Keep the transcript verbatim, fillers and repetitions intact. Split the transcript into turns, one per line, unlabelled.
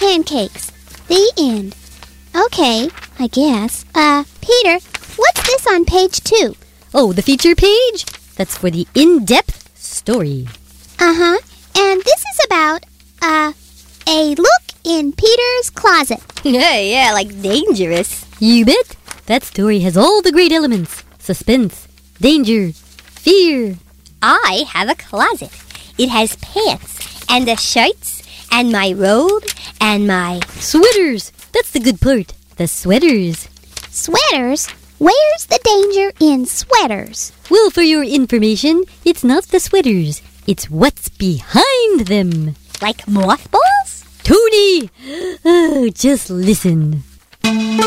pancakes. The end. Okay, I guess. Uh, Peter, what's this on page two?
Oh, the feature page? That's for the in-depth story.
Uh-huh. And this is about, uh, a look in Peter's closet.
Yeah, yeah, like dangerous.
You bet. That story has all the great elements. Suspense, danger, fear.
I have a closet. It has pants and the shirts and my robe and my...
Sweaters. That's the good part. The sweaters.
Sweaters? Where's the danger in sweaters?
Well, for your information, it's not the sweaters. It's what's behind them.
Like mothballs?
Tony! Oh, just listen.